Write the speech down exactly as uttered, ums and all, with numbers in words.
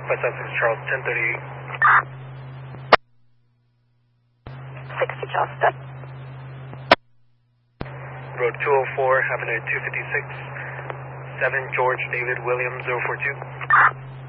West Sussex Charles, ten thirty-eight. sixty Charles, step. Road two oh four, having a two fifty-six. seven George David Williams zero four two.